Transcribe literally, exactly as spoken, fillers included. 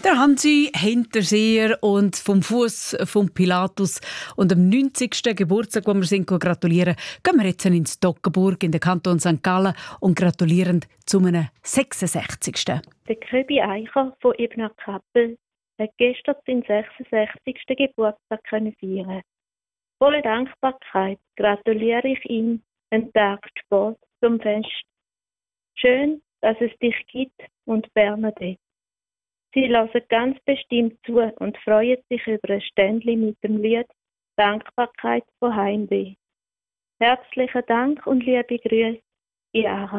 Der Hansi Hinterseher und vom Fuß von Pilatus und am neunzigsten Geburtstag, wo wir sind, gratulieren, gehen wir jetzt ins Toggenburg in den Kanton Sankt Gallen und gratulieren zu einem sechsundsechzigsten Der Köbi Eicher von Ebner Kappel hat gestern seinen sechsundsechzigsten Geburtstag können feiern. Voller Dankbarkeit gratuliere ich ihm einen Tag Sport zum Fest. Schön, dass es dich gibt und Bernadette. Sie hören ganz bestimmt zu und freuen sich über ein Ständchen mit dem Lied Dankbarkeit von Heimweh. Herzlichen Dank und liebe Grüße, Jara.